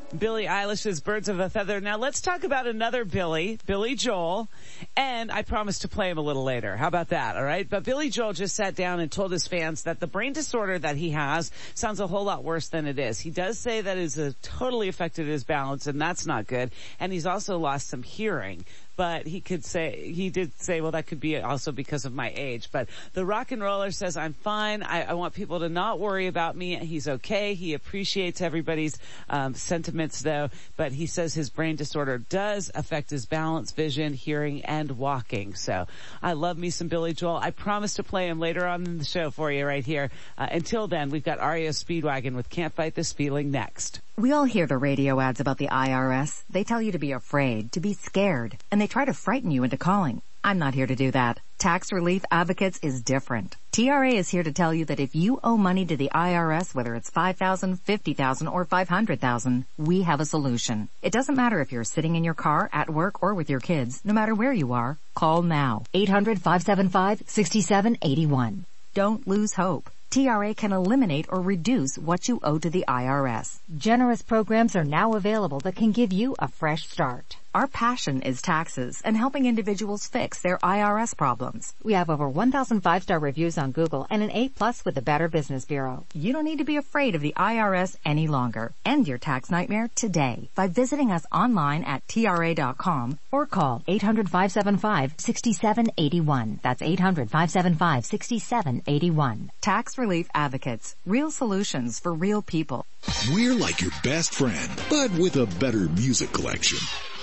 Billie Eilish's Birds of a Feather. Now let's talk about another Billy Joel, and I promise to play him a little later. How about that, all right? But Billy Joel just sat down and told his fans that the brain disorder that he has sounds a whole lot worse than it is. He does say that it's totally affected his balance, and that's not good, and he's also lost some hearing. But he did say, well, that could be also because of my age. But the rock and roller says, I'm fine. I want people to not worry about me. He's okay. He appreciates everybody's sentiments, though. But he says his brain disorder does affect his balance, vision, hearing, and walking. So I love me some Billy Joel. I promise to play him later on in the show for you right here. Until then, we've got REO Speedwagon with Can't Fight This Feeling next. We all hear the radio ads about the IRS. They tell you to be afraid, to be scared, and they try to frighten you into calling. I'm not here to do that. Tax Relief Advocates is different. TRA is here to tell you that if you owe money to the IRS, whether it's $5,000, $50,000, or $500,000, we have a solution. It doesn't matter if you're sitting in your car, at work, or with your kids. No matter where you are, call now. 800-575-6781. Don't lose hope. TRA can eliminate or reduce what you owe to the IRS. Generous programs are now available that can give you a fresh start. Our passion is taxes and helping individuals fix their IRS problems. We have over 1,000 5-star reviews on Google and an A+ with the Better Business Bureau. You don't need to be afraid of the IRS any longer. End your tax nightmare today by visiting us online at TRA.com or call 800-575-6781. That's 800-575-6781. Tax Relief Advocates. Real solutions for real people. We're like your best friend, but with a better music collection.